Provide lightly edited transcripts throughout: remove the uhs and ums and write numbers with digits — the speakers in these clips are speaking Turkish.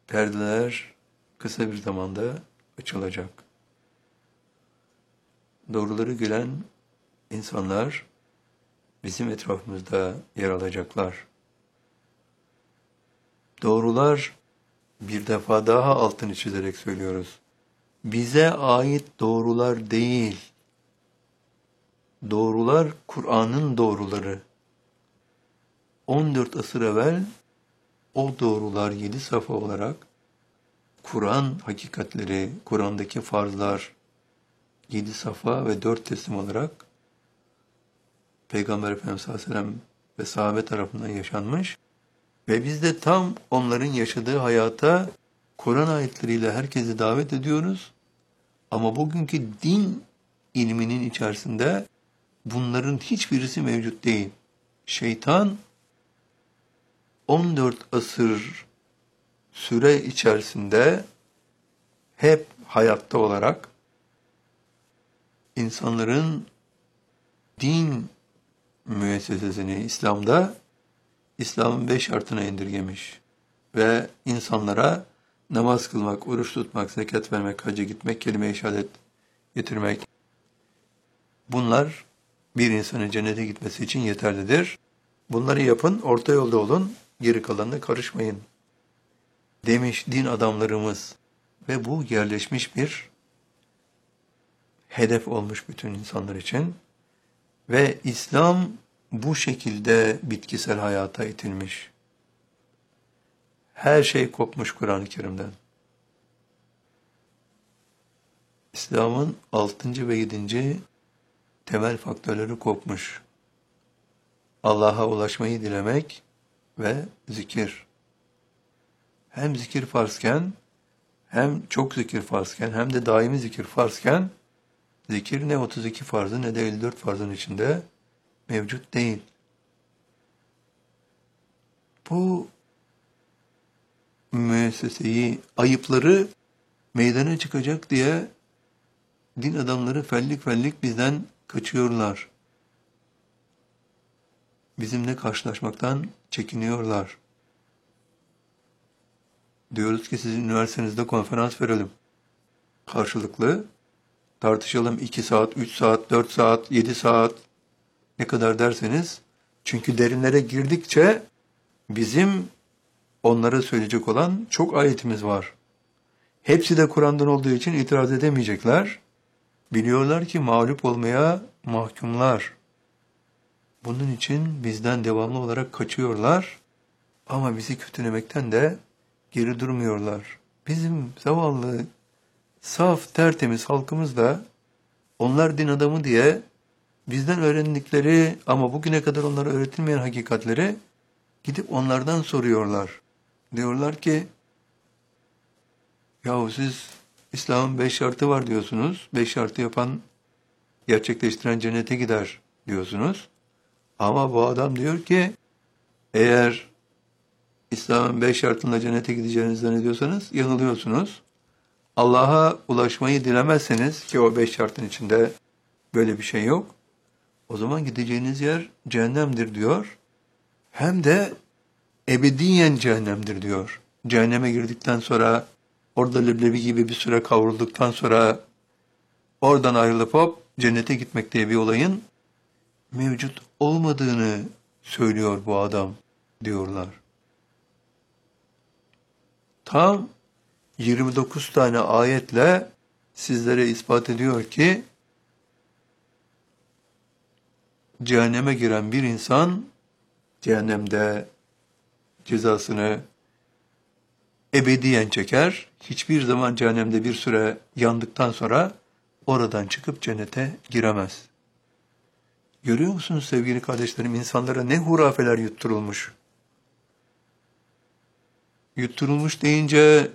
perdeler kısa bir zamanda açılacak. Doğruları gülen insanlar bizim etrafımızda yer alacaklar. Doğrular, bir defa daha altını çizerek söylüyoruz, bize ait doğrular değil. Doğrular Kur'an'ın doğruları. 14 asır evvel o doğrular 7 sayfa olarak Kur'an hakikatleri, Kur'an'daki farzlar 7 sayfa ve 4 teslim olarak Peygamber Efendimiz sallallahu aleyhi ve sellem ve sahabe tarafından yaşanmış ve biz de tam onların yaşadığı hayata Kur'an ayetleriyle herkesi davet ediyoruz. Ama bugünkü din ilminin içerisinde bunların hiçbirisi mevcut değil. Şeytan 14 asır süre içerisinde hep hayatta olarak insanların din müessesesini İslam'ın 5 şartına indirgemiş ve insanlara namaz kılmak, oruç tutmak, zekat vermek, hacca gitmek, kelime-i şehadet getirmek, bunlar bir insanın cennete gitmesi için yeterlidir. Bunları yapın, orta yolda olun, geri kalanına karışmayın demiş din adamlarımız ve bu yerleşmiş bir hedef olmuş bütün insanlar için ve İslam bu şekilde bitkisel hayata itilmiş. Her şey kopmuş Kur'an-ı Kerim'den. İslam'ın 6. ve 7. temel faktörleri kopmuş. Allah'a ulaşmayı dilemek ve zikir. Hem zikir farzken, hem çok zikir farzken, hem de daimi zikir farzken, zikir ne 32 farzı ne de 54 farzın içinde mevcut değil. Bu müesseseyi, ayıpları meydana çıkacak diye din adamları fellik fellik bizden kaçıyorlar. Bizimle karşılaşmaktan çekiniyorlar. Diyoruz ki sizin üniversitenizde konferans verelim. Karşılıklı tartışalım 2 saat, 3 saat, 4 saat, 7 saat ne kadar derseniz. Çünkü derinlere girdikçe bizim onlara söyleyecek olan çok ayetimiz var. Hepsi de Kur'an'dan olduğu için itiraz edemeyecekler. Biliyorlar ki mağlup olmaya mahkumlar. Bunun için bizden devamlı olarak kaçıyorlar ama bizi kötülemekten de geri durmuyorlar. Bizim zavallı, saf, tertemiz halkımız da onlar din adamı diye bizden öğrendikleri ama bugüne kadar onlara öğretilmeyen hakikatleri gidip onlardan soruyorlar. Diyorlar ki, yahu siz İslam'ın 5 şartı var diyorsunuz. 5 şartı yapan, gerçekleştiren cennete gider diyorsunuz. Ama bu adam diyor ki, eğer İslam'ın 5 şartında cennete gideceğinizi zannediyorsanız yanılıyorsunuz. Allah'a ulaşmayı dilemezseniz ki o 5 şartın içinde böyle bir şey yok. O zaman gideceğiniz yer cehennemdir diyor. Hem de ebediyen cehennemdir diyor. Cehenneme girdikten sonra orada leblebi gibi bir süre kavrulduktan sonra oradan ayrılıp hop cennete gitmek diye bir olayın mevcut olmadığını söylüyor bu adam diyorlar. Tam 29 tane ayetle sizlere ispat ediyor ki cehenneme giren bir insan cehennemde cezasını ebediyen çeker. Hiçbir zaman cehennemde bir süre yandıktan sonra oradan çıkıp cennete giremez. Görüyor musunuz sevgili kardeşlerim, insanlara ne hurafeler yutturulmuş. Yutturulmuş deyince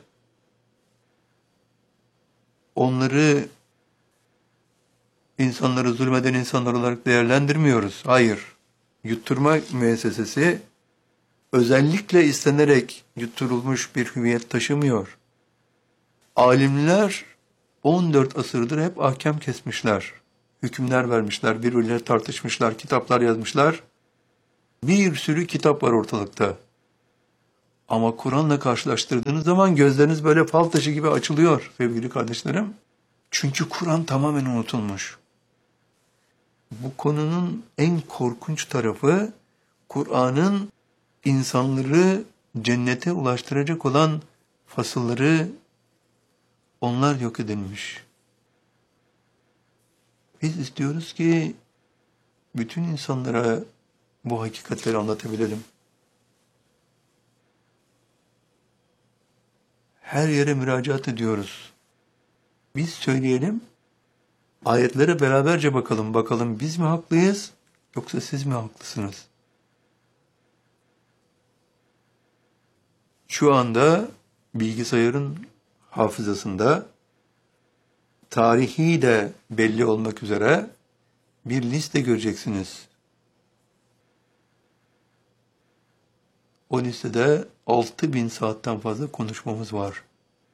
onları insanları zulmeden insanlar olarak değerlendirmiyoruz. Hayır. Yutturma müessesesi özellikle istenerek yutturulmuş bir hüviyet taşımıyor. Alimler 14 asırdır hep ahkam kesmişler. Hükümler vermişler, birbirleriyle tartışmışlar, kitaplar yazmışlar. Bir sürü kitap var ortalıkta. Ama Kur'an'la karşılaştırdığınız zaman gözleriniz böyle fal taşı gibi açılıyor sevgili kardeşlerim. Çünkü Kur'an tamamen unutulmuş. Bu konunun en korkunç tarafı Kur'an'ın insanları cennete ulaştıracak olan fasılları onlar yok edilmiş. Biz istiyoruz ki bütün insanlara bu hakikatleri anlatabilelim. Her yere müracaat ediyoruz. Biz söyleyelim, ayetlere beraberce bakalım. Bakalım biz mi haklıyız yoksa siz mi haklısınız? Şu anda bilgisayarın hafızasında tarihi de belli olmak üzere bir liste göreceksiniz. O listede 6000 saatten fazla konuşmamız var.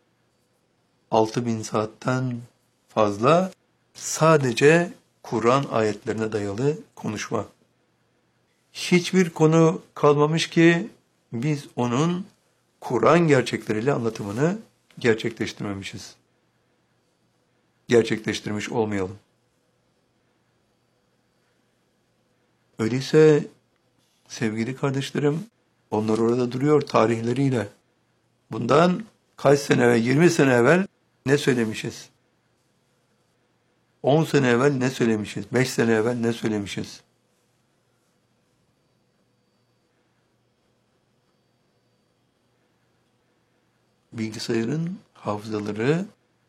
6000 saatten fazla sadece Kur'an ayetlerine dayalı konuşma. Hiçbir konu kalmamış ki biz onun Kur'an gerçekleriyle anlatımını gerçekleştirmemişiz. Gerçekleştirmiş olmayalım. Öyleyse sevgili kardeşlerim, onlar orada duruyor tarihleriyle. Bundan kaç sene evvel, 20 sene evvel ne söylemişiz? 10 sene evvel ne söylemişiz? 5 sene evvel ne söylemişiz? Bilgisayarın hafızaları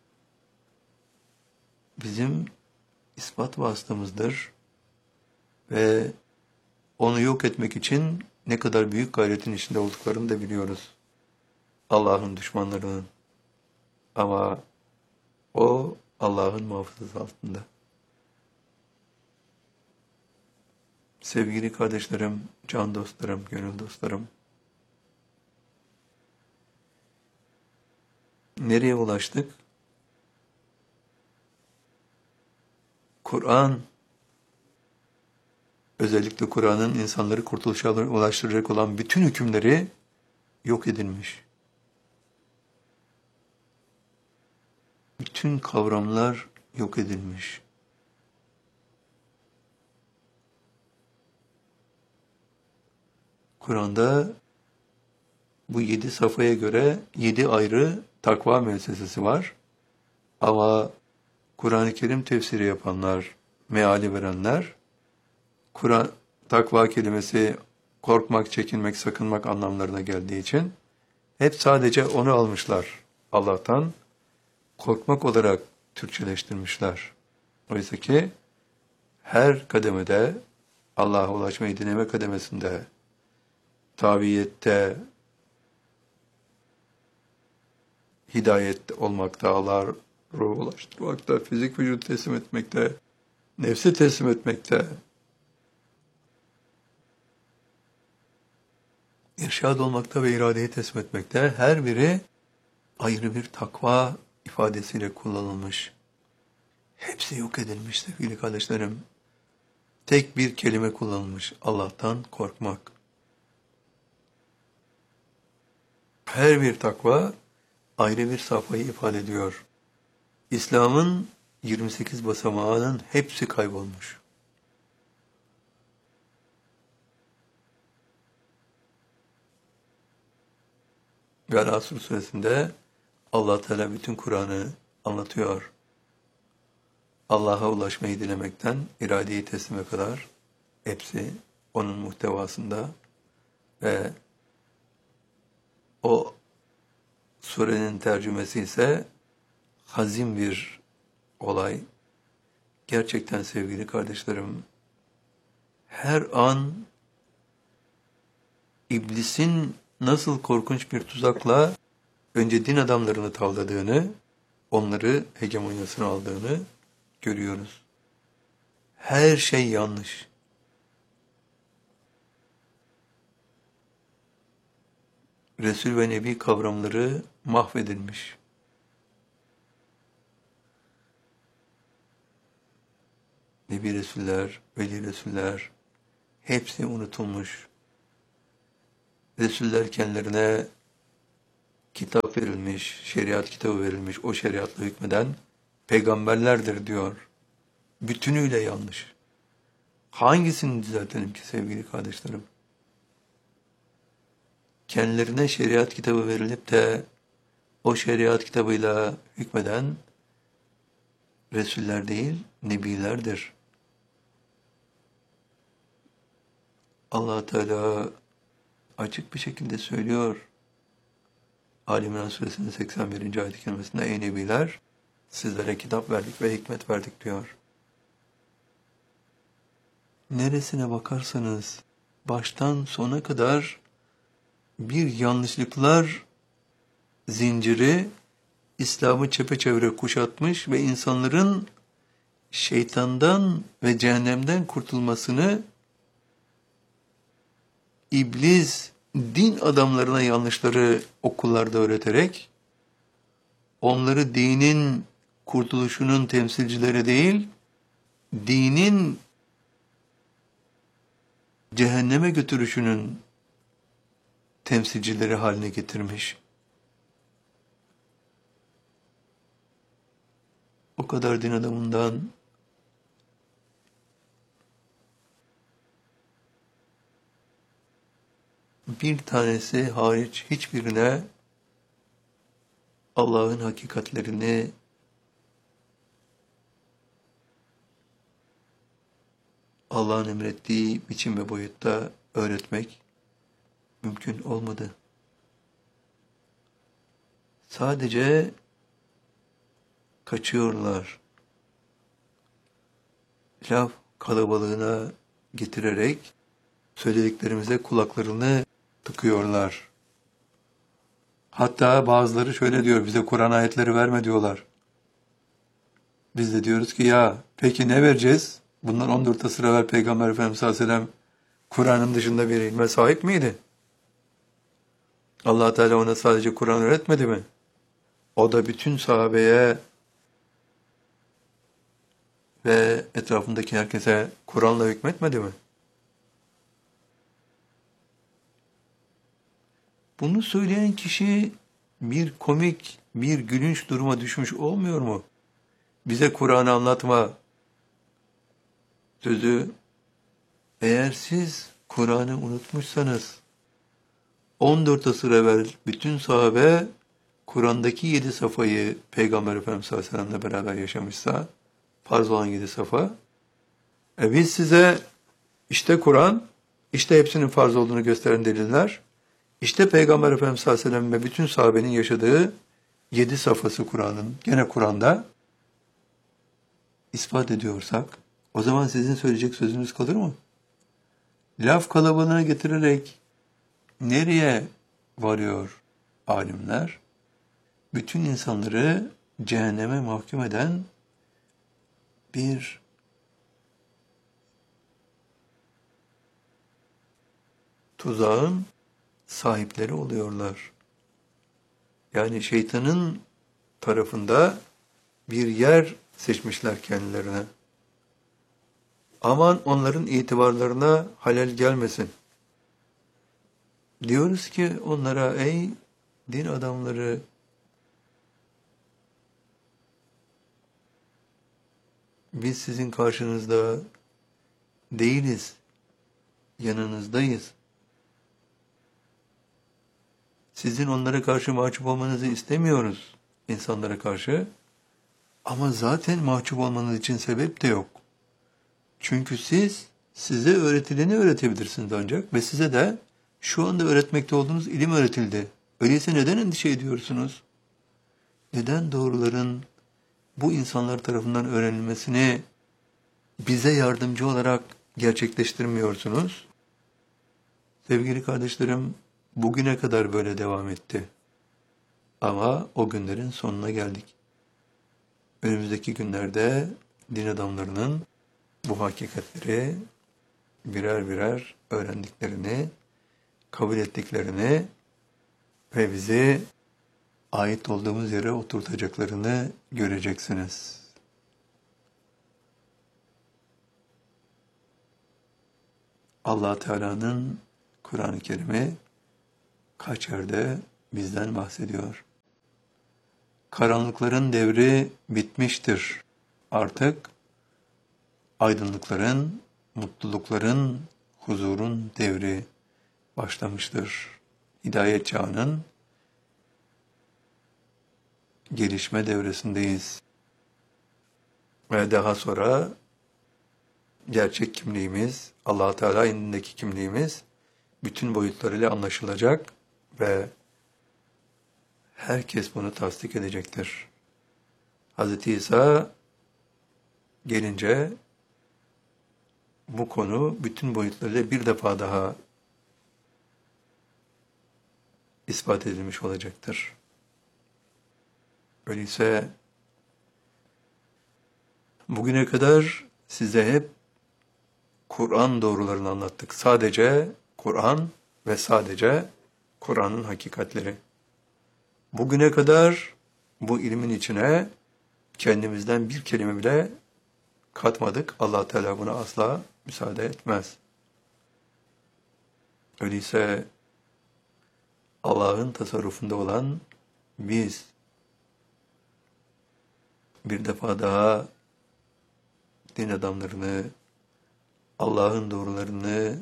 bizim ispat vasıtamızdır ve onu yok etmek için ne kadar büyük gayretin içinde olduklarını da biliyoruz. Allah'ın düşmanlarının. Ama o Allah'ın muhafazası altında. Sevgili kardeşlerim, can dostlarım, gönül dostlarım, nereye ulaştık? Kur'an, özellikle Kur'an'ın insanları kurtuluşa ulaştıracak olan bütün hükümleri yok edilmiş. Bütün kavramlar yok edilmiş. Kur'an'da bu 7 safhaya göre 7 ayrı takva müessesesi var. Ama Kur'an-ı Kerim tefsiri yapanlar, meali verenler, Kur'an takva kelimesi korkmak, çekinmek, sakınmak anlamlarına geldiği için hep sadece onu almışlar Allah'tan. Korkmak olarak Türkçeleştirmişler. Oysa ki her kademede Allah'a ulaşmayı dinleme kademesinde, tabiyette, hidayet olmakta, Allah'a ruhu ulaştırmakta, fizik vücut teslim etmekte, nefsi teslim etmekte, irşad olmakta ve iradeyi teslim etmekte, her biri ayrı bir takva ifadesiyle kullanılmış. Hepsi yok edilmiş sevgili kardeşlerim. Tek bir kelime kullanılmış, Allah'tan korkmak. Her bir takva ayrı bir safhayı ifade ediyor. İslam'ın 28 basamağının hepsi kaybolmuş. Ve Asr suresinde Allah Teala bütün Kur'an'ı anlatıyor. Allah'a ulaşmayı dilemekten iradeyi teslime kadar hepsi onun muhtevasında ve o surenin tercümesi ise hazin bir olay. Gerçekten sevgili kardeşlerim, her an iblisin nasıl korkunç bir tuzakla önce din adamlarını tavladığını, onları hegemonyasına aldığını görüyoruz. Her şey yanlış. Resul ve Nebi kavramları mahvedilmiş. Nebi Resuller, Veli Resuller hepsi unutulmuş. Resuller kendilerine kitap verilmiş, şeriat kitabı verilmiş, o şeriatla hükmeden peygamberlerdir diyor. Bütünüyle yanlış. Hangisini düzeltelim ki sevgili kardeşlerim? Kendilerine şeriat kitabı verilip de o şeriat kitabıyla hükmeden Resuller değil, Nebilerdir. Allah Teala açık bir şekilde söylüyor. Ali İmran Suresinin 81. ayet-i kerimesinde ey Nebiler, sizlere kitap verdik ve hikmet verdik diyor. Neresine bakarsanız baştan sona kadar bir yanlışlıklar zinciri İslam'ı çepeçevre kuşatmış ve insanların şeytandan ve cehennemden kurtulmasını İblis din adamlarına yanlışları okullarda öğreterek onları dinin kurtuluşunun temsilcileri değil, dinin cehenneme götürüşünün temsilcileri haline getirmiş. O kadar din adamından bir tanesi hariç hiçbirine Allah'ın hakikatlerini Allah'ın emrettiği biçim ve boyutta öğretmek mümkün olmadı. Sadece kaçıyorlar. Laf kalabalığına getirerek söylediklerimize kulaklarını tıkıyorlar. Hatta bazıları şöyle diyor, bize Kur'an ayetleri verme diyorlar. Biz de diyoruz ki ya peki ne vereceğiz? Bundan 14 asır evvel Peygamber Efendimiz sallallahu aleyhi ve sellem Kur'an'ın dışında bir ilme sahip miydi? Allah Teala ona sadece Kur'an öğretmedi mi? O da bütün sahabeye ve etrafındaki herkese Kur'an'la hükmetmedi mi? Bunu söyleyen kişi bir komik, bir gülünç duruma düşmüş olmuyor mu? Bize Kur'an'ı anlatma sözü, eğer siz Kur'an'ı unutmuşsanız, 14 asır evvel bütün sahabe Kur'an'daki 7 safayı Peygamber Efendimiz sallallahu aleyhi ve sellem'le beraber yaşamışsa, farz olan 7 safa, biz size işte Kur'an, işte hepsinin farz olduğunu gösteren deliller, işte Peygamber Efendimiz sallallahu aleyhi ve sellem ve bütün sahabenin yaşadığı 7 safhası Kur'an'ın, gene Kur'an'da ispat ediyorsak, o zaman sizin söyleyecek sözünüz kalır mı? Laf kalabalığına getirerek nereye varıyor alimler? Bütün insanları cehenneme mahkum eden bir tuzağın sahipleri oluyorlar. Yani şeytanın tarafında bir yer seçmişler kendilerine. Aman onların itibarlarına halel gelmesin. Diyoruz ki onlara ey din adamları, biz sizin karşınızda değiliz, yanınızdayız. Sizin onlara karşı mahcup olmanızı istemiyoruz, insanlara karşı. Ama zaten mahcup olmanız için sebep de yok. Çünkü siz, size öğretileni öğretebilirsiniz ancak ve size de şu anda öğretmekte olduğunuz ilim öğretildi. Öyleyse neden endişe ediyorsunuz? Neden doğruların bu insanlar tarafından öğrenilmesini bize yardımcı olarak gerçekleştirmiyorsunuz? Sevgili kardeşlerim, bugüne kadar böyle devam etti. Ama o günlerin sonuna geldik. Önümüzdeki günlerde din adamlarının bu hakikatleri birer birer öğrendiklerini, kabul ettiklerini ve bizi ait olduğumuz yere oturtacaklarını göreceksiniz. Allah Teala'nın Kur'an-ı Kerim'i kaç yerde bizden bahsediyor. Karanlıkların devri bitmiştir. Artık aydınlıkların, mutlulukların, huzurun devri başlamıştır. Hidayet çağının gelişme devresindeyiz. Ve daha sonra gerçek kimliğimiz, Allah Teala indindeki kimliğimiz bütün boyutlarıyla anlaşılacak ve herkes bunu tasdik edecektir. Hz. İsa gelince bu konu bütün boyutlarıyla bir defa daha ispat edilmiş olacaktır. Öyleyse bugüne kadar size hep Kur'an doğrularını anlattık. Sadece Kur'an ve sadece Kur'an'ın hakikatleri. Bugüne kadar bu ilmin içine kendimizden bir kelime bile katmadık. Allah Teala buna asla müsaade etmez. Öyleyse Allah'ın tasarrufunda olan biz bir defa daha din adamlarını, Allah'ın doğrularını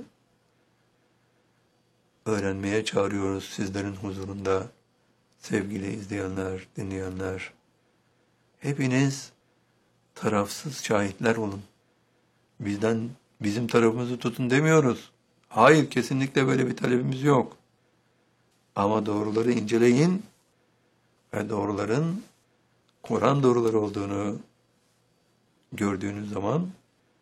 öğrenmeye çağırıyoruz sizlerin huzurunda. Sevgili izleyenler, dinleyenler, hepiniz tarafsız şahitler olun. Bizim tarafımızı tutun demiyoruz. Hayır, kesinlikle böyle bir talebimiz yok. Ama doğruları inceleyin ve doğruların Kur'an doğruları olduğunu gördüğünüz zaman,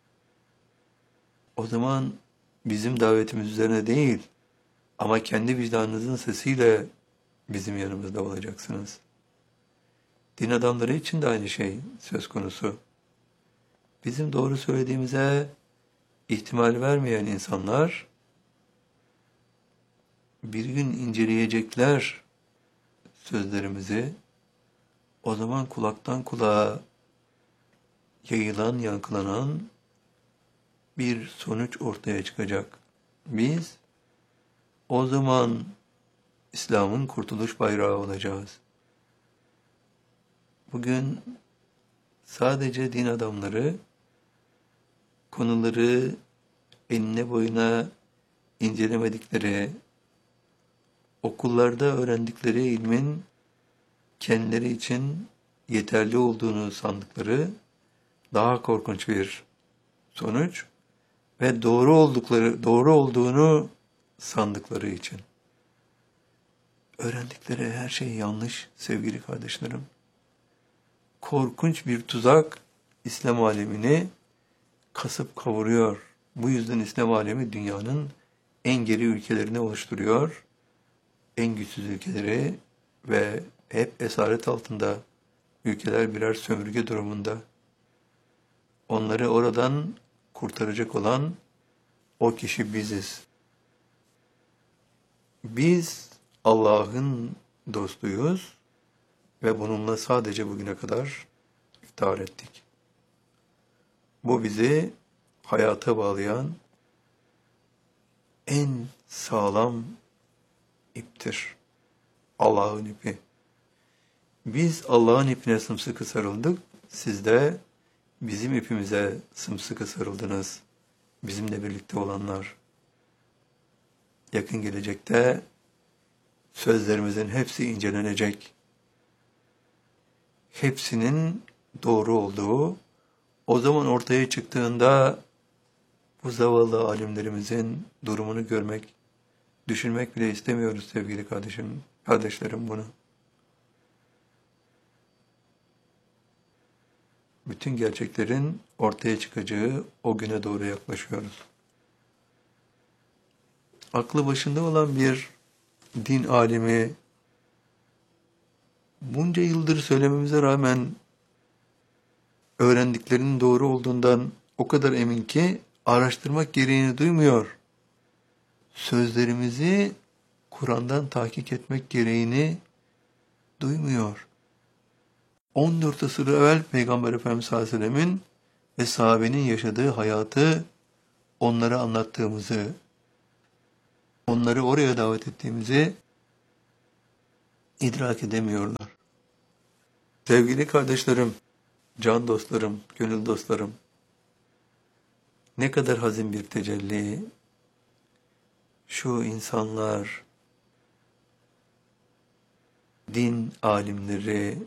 o zaman bizim davetimiz üzerine değil ama kendi vicdanınızın sesiyle bizim yanımızda olacaksınız. Din adamları için de aynı şey söz konusu. Bizim doğru söylediğimize ihtimal vermeyen insanlar bir gün inceleyecekler sözlerimizi. O zaman kulaktan kulağa yayılan, yankılanan bir sonuç ortaya çıkacak. Biz o zaman İslam'ın kurtuluş bayrağı olacağız. Bugün sadece din adamları konuları enine boyuna incelemedikleri, okullarda öğrendikleri ilmin kendileri için yeterli olduğunu sandıkları daha korkunç bir sonuç ve doğru olduğunu sandıkları için. Öğrendikleri her şey yanlış sevgili kardeşlerim. Korkunç bir tuzak İslam alemini kasıp kavuruyor. Bu yüzden İslam alemi dünyanın en geri ülkelerini oluşturuyor. En güçsüz ülkeleri ve hep esaret altında ülkeler birer sömürge durumunda. Onları oradan kurtaracak olan o kişi biziz. Biz Allah'ın dostuyuz ve bununla sadece bugüne kadar iftihar ettik. Bu bizi hayata bağlayan en sağlam iptir. Allah'ın ipi. Biz Allah'ın ipine sımsıkı sarıldık. Siz de bizim ipimize sımsıkı sarıldınız. Bizimle birlikte olanlar. Yakın gelecekte sözlerimizin hepsi incelenecek. Hepsinin doğru olduğu, o zaman ortaya çıktığında bu zavallı alimlerimizin durumunu görmek, düşünmek bile istemiyoruz sevgili kardeşlerim bunu. Bütün gerçeklerin ortaya çıkacağı o güne doğru yaklaşıyoruz. Aklı başında olan bir din alimi bunca yıldır söylememize rağmen öğrendiklerinin doğru olduğundan o kadar emin ki araştırmak gereğini duymuyor. Sözlerimizi Kur'an'dan tahkik etmek gereğini duymuyor. 14 asır evvel Peygamber Efendimiz sallallahu aleyhi ve sellemin ve sahabenin yaşadığı hayatı onlara anlattığımızı, onları oraya davet ettiğimizi idrak edemiyorlar. Sevgili kardeşlerim, can dostlarım, gönül dostlarım, ne kadar hazin bir tecelli. Şu insanlar, din alimleri,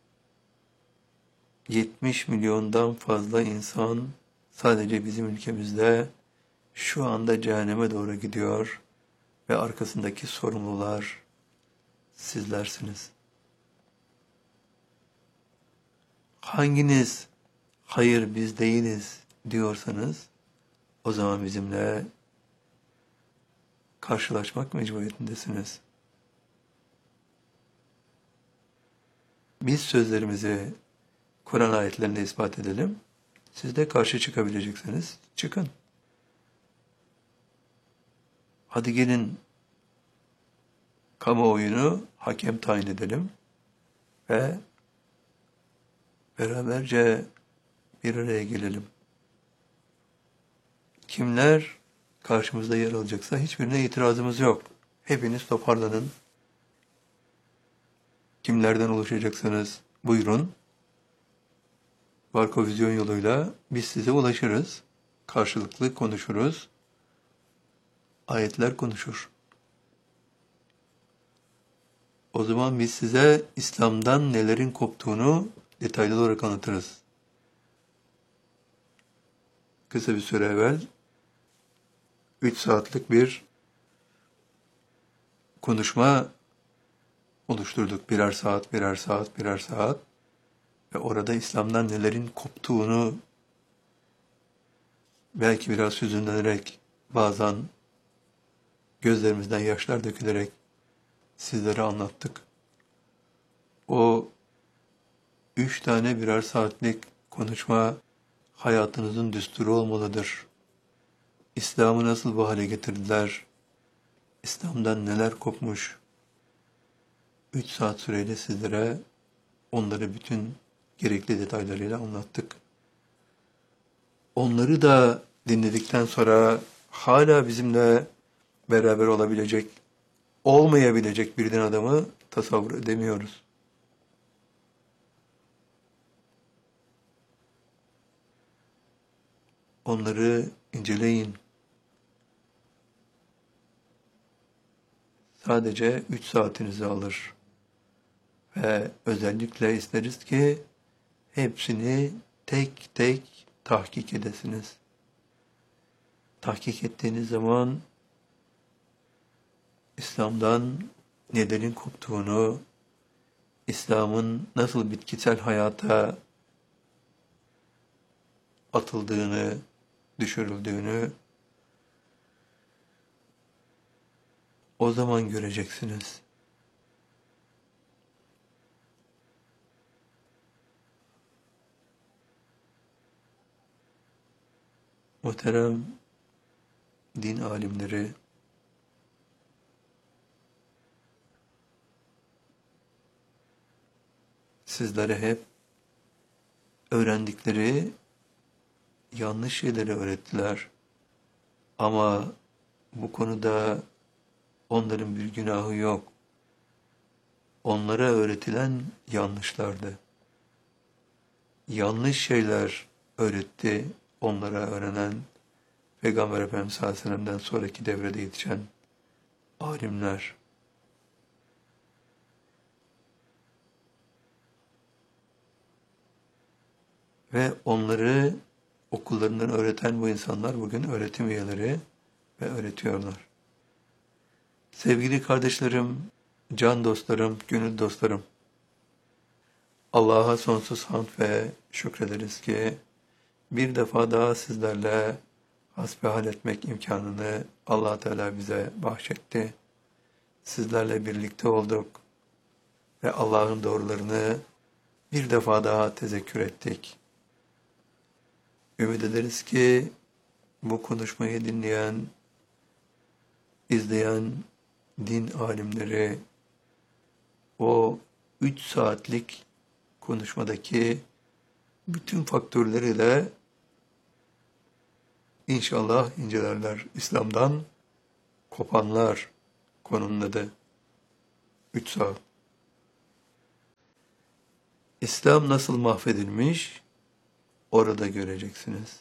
70 milyondan fazla insan sadece bizim ülkemizde şu anda cehenneme doğru gidiyor ve arkasındaki sorumlular sizlersiniz. Hanginiz hayır biz değiliz diyorsanız o zaman bizimle karşılaşmak mecburiyetindesiniz. Biz sözlerimizi Kur'an ayetlerinde ispat edelim. Siz de karşı çıkabileceksiniz. Çıkın. Hadi gelin kamuoyunu hakem tayin edelim ve beraberce bir araya gelelim. Kimler karşımızda yer alacaksa hiçbirine itirazımız yok. Hepiniz toparlanın. Kimlerden oluşacaksanız buyurun. Barkovizyon yoluyla biz size ulaşırız. Karşılıklı konuşuruz. Ayetler konuşur. O zaman biz size İslam'dan nelerin koptuğunu detaylı olarak anlatırız. Kısa bir süre evvel 3 saatlik bir konuşma oluşturduk. Birer saat, birer saat, birer saat. Ve orada İslam'dan nelerin koptuğunu belki biraz hüzünlenerek, bazen gözlerimizden yaşlar dökülerek sizlere anlattık. O 3 tane birer saatlik konuşma hayatınızın düsturu olmalıdır. İslam'ı nasıl bu hale getirdiler? İslam'dan neler kopmuş? 3 saat süreyle sizlere onları bütün gerekli detaylarıyla anlattık. Onları da dinledikten sonra hala bizimle beraber olabilecek, olmayabilecek bir din adamı tasavvur edemiyoruz. Onları inceleyin. Sadece 3 saatinizi alır. Ve özellikle isteriz ki hepsini tek tek tahkik edesiniz. Tahkik ettiğiniz zaman İslam'dan nelerin koptuğunu, İslam'ın nasıl bitkisel hayata atıldığını, düşürüldüğünü o zaman göreceksiniz. Muhterem din alimleri, sizlere hep öğrendikleri yanlış şeyleri öğrettiler. Ama bu konuda onların bir günahı yok. Onlara öğretilen yanlışlardı. Yanlış şeyler öğretti onlara öğrenen Peygamber Efendimiz sallallahu aleyhi ve sellem'den sonraki devrede yetişen alimler. Ve onları okullarından öğreten bu insanlar bugün öğretim üyeleri ve öğretiyorlar. Sevgili kardeşlerim, can dostlarım, gönül dostlarım, Allah'a sonsuz hamd ve şükrederiz ki bir defa daha sizlerle hasbihal etmek imkanını Allah Teala bize bahşetti. Sizlerle birlikte olduk ve Allah'ın doğrularını bir defa daha tezekkür ettik. Ümit ederiz ki bu konuşmayı dinleyen, izleyen din alimleri o 3 saatlik konuşmadaki bütün faktörleri de İnşallah incelerler. İslam'dan kopanlar konumladı. 3 saat. İslam nasıl mahvedilmiş orada göreceksiniz.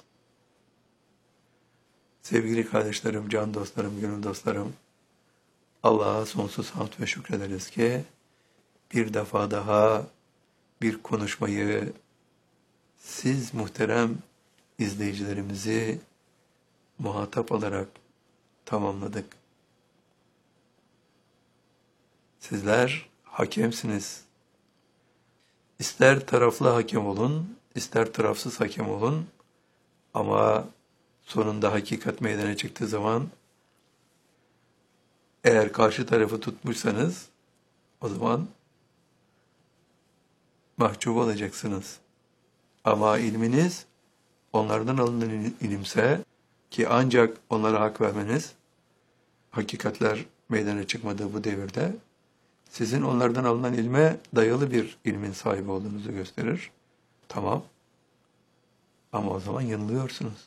Sevgili kardeşlerim, can dostlarım, gönül dostlarım, Allah'a sonsuz hamd ve şükrederiz ki bir defa daha bir konuşmayı siz muhterem izleyicilerimizi muhatap alarak tamamladık. Sizler hakemsiniz. İster taraflı hakem olun, ister tarafsız hakem olun ama sonunda hakikat meydana çıktığı zaman eğer karşı tarafı tutmuşsanız o zaman mahcup olacaksınız. Ama ilminiz onlardan alınan ilimse ki ancak onlara hak vermeniz hakikatler meydana çıkmadığı bu devirde sizin onlardan alınan ilme dayalı bir ilmin sahibi olduğunuzu gösterir. Tamam. Ama o zaman yanılıyorsunuz.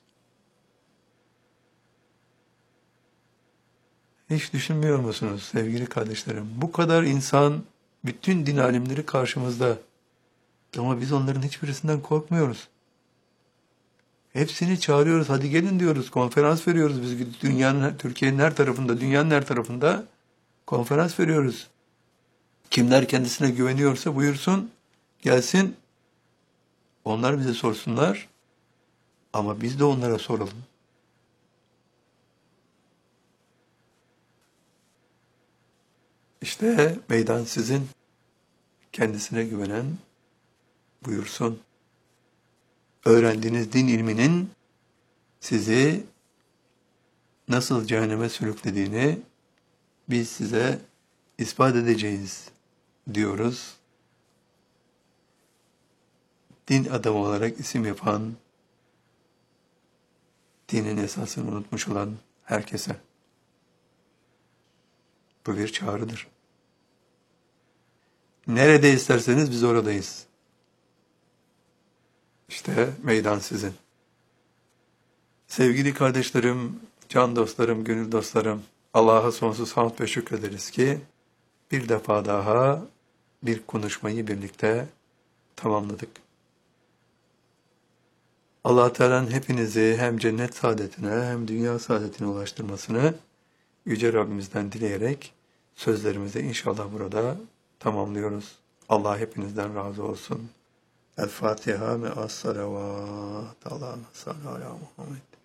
Hiç düşünmüyor musunuz sevgili kardeşlerim? Bu kadar insan, bütün din alimleri karşımızda. Ama biz onların hiçbirisinden korkmuyoruz. Hepsini çağırıyoruz, hadi gelin diyoruz, konferans veriyoruz. Biz dünyanın, Türkiye'nin her tarafında, dünyanın her tarafında konferans veriyoruz. Kimler kendisine güveniyorsa buyursun, gelsin. Onlar bize sorsunlar. Ama biz de onlara soralım. İşte meydan sizin. Kendisine güvenen buyursun. Öğrendiğiniz din ilminin sizi nasıl cehenneme sürüklediğini biz size ispat edeceğiz diyoruz. Din adamı olarak isim yapan, dinin esasını unutmuş olan herkese. Bu bir çağrıdır. Nerede isterseniz biz oradayız. İşte meydan sizin. Sevgili kardeşlerim, can dostlarım, gönül dostlarım, Allah'a sonsuz hamd ve şükrederiz ki bir defa daha bir konuşmayı birlikte tamamladık. Allah Teala'nın hepinizi hem cennet saadetine hem dünya saadetine ulaştırmasını Yüce Rabbimizden dileyerek sözlerimizi inşallah burada tamamlıyoruz. Allah hepinizden razı olsun. El Fatiha ve as-salavat. Allah'ın salli ala Muhammed.